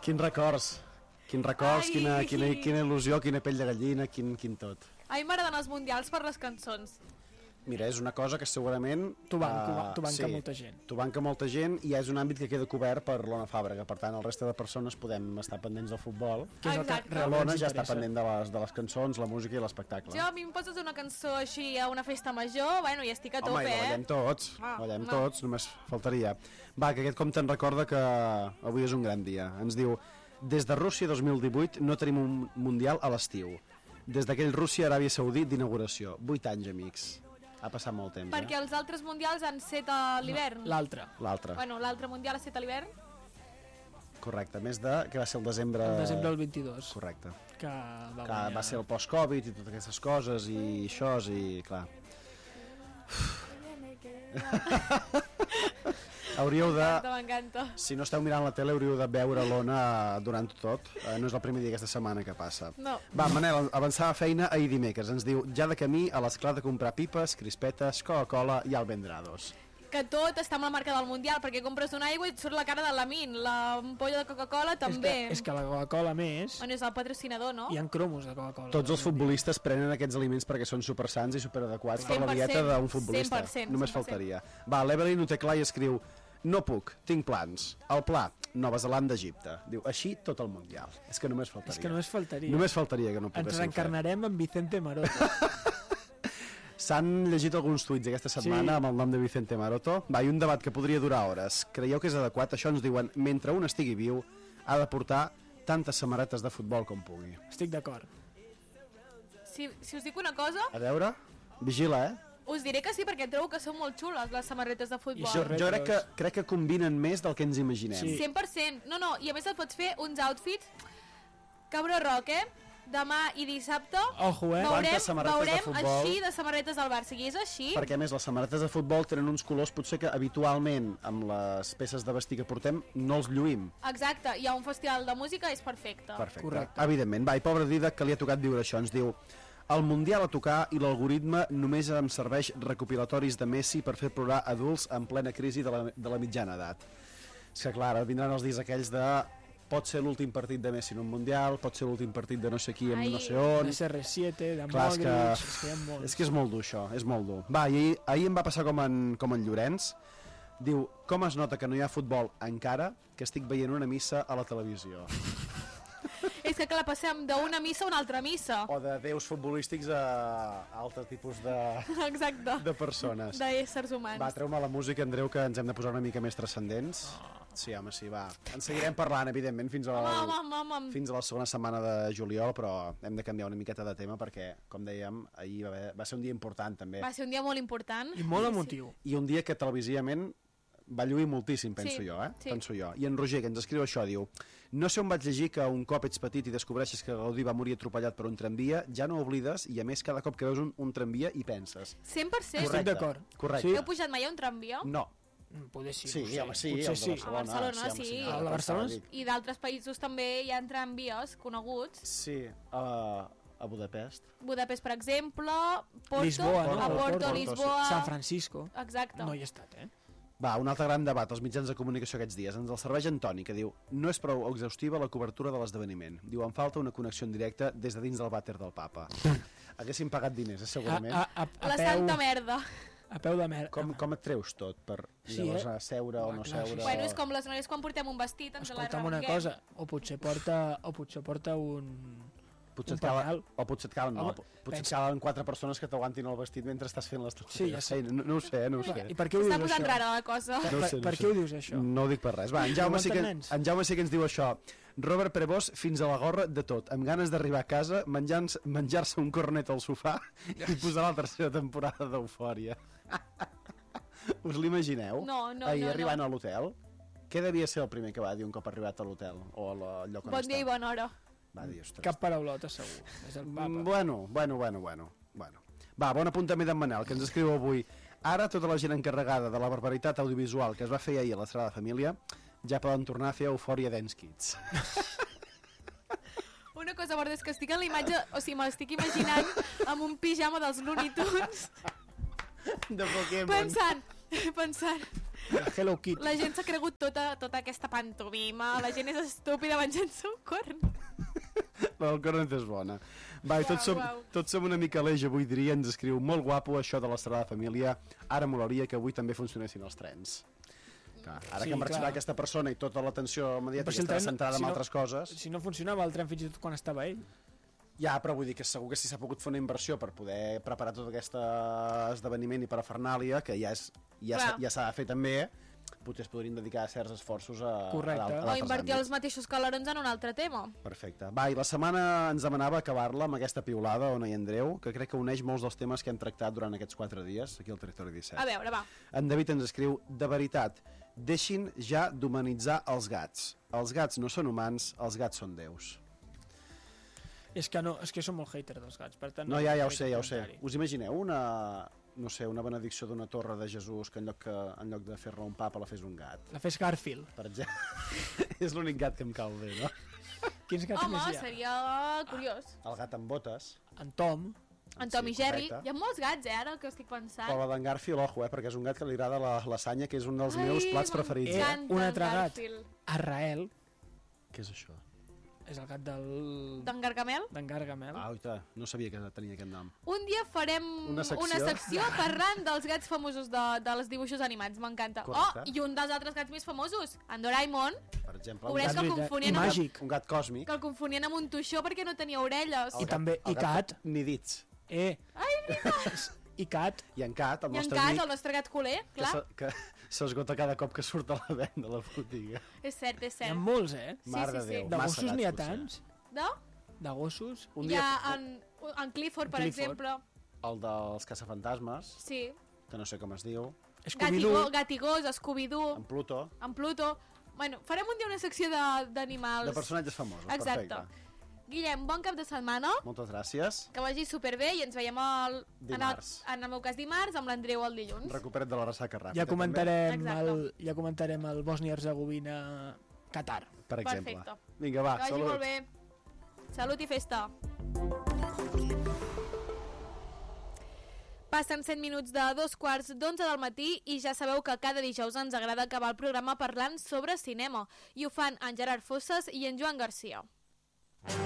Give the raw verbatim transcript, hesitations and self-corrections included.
Quins records, quins records, quina, quina, quina il·lusió, quina pell de gallina, quin, quin tot. A mi m'agraden els mundials per les cançons. Mira, és una cosa que segurament... T'ho banca, uh, banca sí, molta gent. T'ho banca molta gent i és un àmbit que queda cobert per l'Ona Fàbrega. Per tant, el resta de persones podem estar pendents del futbol. Que és el que L'Ona ja està pendent de les, de les cançons, la música i l'espectacle. Jo, a mi em poses una cançó així a una festa major, bueno, i estic a tope, Home, i la ballem tots, Ah, la ballem no. tots, només faltaria. Va, que aquest compte ens recorda que avui és un gran dia. Ens diu, des de Rússia dos mil divuit no tenim un mundial a l'estiu. Des d'aquell Rússia-Aràbia Saudí d'inauguració. Vuit anys, amics. Ha passat molt temps, perquè eh? els altres mundials han set a l'hivern. No, l'altre. L'altre. Bueno, l'altre mundial ha set a l'hivern. Correcte, més de... que va ser el desembre... El desembre del vint-i-dos. Correcte. Que va, que guanyar... va ser el post-Covid i totes aquestes coses i això, i clar... Hauríeu de... M'encanta, m'encanta. Si no esteu mirant la tele hauríeu de veure l'Ona durant tot. Eh, no és el primer dia aquesta setmana que passa. No. Va, Manel, avançava feina ahir dimecres. Ens diu, ja de camí a l'esclar de comprar pipes, crispetes, Coca-Cola i Albendrados. Que tot està amb la marca del mundial, perquè compres una aigua i et surt la cara de l'Amin. L'ampolla de Coca-Cola també. És que, és que la Coca-Cola més... Bueno, és el patrocinador, no? Hi ha cromos de Coca-Cola. Tots els futbolistes prenen aquests aliments perquè són superassants i superadequats per la dieta d'un futbolista. cent per cent, Només cent per cent. faltaria. Va, l'Evelyn ho té clar i escriu, no puc, tinc plans. El pla, Nova Zelanda, Egipte. Diu, així tot el Mundial. És que només faltaria. És que només faltaria. Només faltaria que no Ens poguéssim fer. reencarnarem en Vicente Maroto. S'han llegit alguns tuits aquesta setmana Sí. amb el nom de Vicente Maroto. Va, i un debat que podria durar hores. Creieu que és adequat? Això ens diuen, mentre un estigui viu, ha de portar tantes samarretes de futbol com pugui. Estic d'acord. Si, si us dic una cosa, A veure, vigila, eh? us diré que sí, perquè trobo que són molt xules les samarretes de futbol. Jo, jo crec, que, crec que combinen més del que ens imaginem. Sí. cent per cent. No, no, i a més et pots fer uns outfits cabro rock, eh? Demà i dissabte Ojo, eh? veurem, Quantes samarretes de veurem futbol? així de samarretes del Barça. I és així. Perquè a més les samarretes de futbol tenen uns colors potser que habitualment amb les peces de vestir que portem no els lluïm. Exacte, i a un festival de música és perfecte. Perfecte. Correcte. Evidentment. Va, i pobre Didac que li ha tocat viure això. Ens diu, el Mundial a tocar i l'algoritme només em serveix recopilatoris de Messi per fer plorar adults en plena crisi de la, de la mitjana edat. És que clar, ara vindran els dies aquells de pot ser l'últim partit de Messi en un Mundial, pot ser l'últim partit de no sé qui en Ai. no sé on. De C R siete, de Clar, és Modric... que, És que hi ha molts. és que és molt dur això, és molt dur. Va, i ahir, ahir em va passar com en, com en Llorenç. Diu, com es nota que no hi ha futbol encara que estic veient una missa a la televisió? És que clar, passem d'una missa a una altra missa. O de déus futbolístics a, a altres tipus de, Exacte. de persones. D'éssers humans. Va, treu-me la música, Andreu, que ens hem de posar una mica més transcendents. Sí, home, sí, va. En seguirem parlant, evidentment, fins a, la, Home, home, home. fins a la segona setmana de juliol, però hem de canviar una miqueta de tema perquè, com dèiem, ahir va, haver, va ser un dia important, també. Va ser un dia molt important. I molt emotiu. I un dia que televisivament va lluir moltíssim, penso Sí, jo, eh? sí. Penso jo. I en Roger, que ens escriu això, diu, no sé on vaig llegir que un cop ets petit i descobreixes que Gaudí va morir atropellat per un tramvia, ja no oblides, i a més cada cop que veus un, un tramvia hi penses. cent per cent. Estic d'acord. Correcte. Sí. Heu pujat mai a un tramvia? No. Mm, Poder sí, Sí, no sé. home, sí, Potser el de sí. Barcelona. A Barcelona, home, sí. no, El de Barcelona dic. I d'altres països també hi ha tramvies coneguts. Sí, a, a Budapest. Budapest, per exemple, Porto, Lisboa, no? a Porto, Porto, Lisboa... San Francisco. Exacte. No hi he estat, eh? Va, un altre gran debat als mitjans de comunicació aquests dies. Ens el serveix Antoni, que diu no és prou exhaustiva la cobertura de l'esdeveniment. Diu, em falta una connexió en directe des de dins del vàter del papa. Haguéssim pagat diners, eh, segurament. A, a, a, a La peu, santa merda. A peu de merda. Com, com et treus tot? Per Sí, llavors eh? a seure o Va, no clar, sí, seure? sí. Bueno, és com les noies quan portem un vestit, ens Escolta'm una l'arrenquem. cosa, o potser porta, o potser porta un... Potser un et calen, pañal. o potser et calen, no, Home, potser et pensa- calen quatre persones que t'aguantin el vestit mentre estàs fent les teves Sí, ja sé. feines. No, no ho sé, no ho sé. I per què ho Està dius posant això? rara la cosa. Per, No ho per, sé, no per ho què sé. ho dius això? No ho dic per res. Va, en Jaume, sí que, aguanten nens. en Jaume sí que ens diu això. Robert Prebós fins a la gorra de tot, amb ganes d'arribar a casa, menjant- menjar-se un cornet al sofà i posar la tercera temporada d'Eufòria. Us l'imagineu? No, no, Ahir no, arribant no. a l'hotel? Què devia ser el primer que va dir un cop arribat a l'hotel? O al lloc on Bon dia i està? bona hora. Va dir, ostres. Cap paraulota, segur. És el papa. Mm, Bueno, bueno, bueno, bueno, bueno. Va, bon apunt també d'en Manel, que ens escriu avui. Ara tota la gent encarregada de la barbaritat audiovisual que es va fer ahir a la Sagrada Família ja poden tornar a fer Eufòria Dance Kids. Una cosa, Borda, és que estic en la imatge... O sigui, m'estic imaginant amb un pijama dels Looney Tunes De Pokémon. pensant, pensant La Hello Kitty. La gent s'ha cregut tota, tota aquesta pantomima, la gent és estúpida menjant-se un corn. La del cornet és bona. Va, i tots, som, Uau, uau. tots som una mica l'eix avui, diria, ens escriu molt guapo això de la Sagrada Família, ara molaria que avui també funcionessin els trens. Clar, ara Sí, que marxarà clar. aquesta persona i tota l'atenció Però mediàtica si el estarà tren- centrada si en no- altres coses... Si no funcionava el tren fins i tot quan estava ell. Ja, però vull dir que segur que si s'ha pogut fer una inversió per poder preparar tot aquest esdeveniment i parafernàlia, que ja és ja s'ha Clar. ja s'ha de fer també, potser es podrien dedicar certs esforços a, Correcte. a, d'al- a O d'altres invertir els àmbits. mateixos calarons en un altre tema. Perfecte. Va, i la setmana ens demanava acabar-la amb aquesta piulada, Ona i Andreu, que crec que uneix molts dels temes que hem tractat durant aquests quatre dies, aquí al Territori disset. A veure, va. En David ens escriu, de veritat, deixin ja d'humanitzar els gats. Els gats no són humans, els gats són déus. És que no, és que som molt hater dels gats, per tant... No, ja, ja ho sé, aquest ja ho sé. comentari. Us imagineu una, no sé, una benedicció d'una torre de Jesús que en lloc, que, en lloc de fer-la un papa la fes un gat, La fes Garfield. per exemple? És l'únic gat que em cau bé, no? Quins gats Home, més hi ha? seria curiós. El gat amb botes. En Tom. En Tom Sí, i Jerry. correcte. Hi ha molts gats, eh, ara que estic pensant. Però la d'en Garfield, ojo, eh, perquè és un gat que li agrada la lasanya, que és un dels Ai, meus plats preferits. Eh? m'encanta Un en altre gat. Garfield. Arrael. Què és això? És el gat del... D'en Gargamel. d'en Gargamel. Ah, oita, no sabia que tenia aquest nom. Un dia farem Una secció. una secció parlant dels gats famosos de, dels dibuixos animats, m'encanta. Correcte. Oh, i un dels altres gats més famosos, en Doraemon, Per exemple, un Pobrets gat, que el veritat. confonien I amb- màgic. un gat còsmic. que el confonien amb un toixó perquè no tenia orelles. I també, i cat. Ni dits. Eh. I cat. I en Cat, el I en nostre cas, amic, el nostre gat culer, que clar. se- que s'esgota cada cop que surt a la venda de la botiga. És cert, és N'hi ha cert. molts, eh? Sí, Mare sí, de sí. Déu. De Massa gossos n'hi ha gats, potser. tants. No? De gossos. Un Hi dia, ha en, en Clifford, per Clifford. exemple. el dels caçafantasmes, Sí. que no sé com es diu, Scooby-Doo. Gatigó, Gatigós, Scooby-Doo, en Pluto, en Pluto. Bueno, farem un dia una secció de- d'animals. de personatges famosos. Exacte. Perfecte. Guillem, bon cap de setmana, Moltes gràcies. que vagi superbé i ens veiem el, en, el, Dimarts. en el meu cas dimarts, amb l'Andreu el dilluns. Recupera't de la ressaca ràpida. Ja comentarem, Exacte. el, ja comentarem el Bòsnia-Herzegovina-Qatar. També, per exemple. Perfecte. Vinga, va, Que vagi salut. molt bé. Salut i festa. Passen cent minuts de dos quarts d'onze del matí i ja sabeu que cada dijous ens agrada acabar el programa parlant sobre cinema. I ho fan en Gerard Fosses i en Joan Garcia.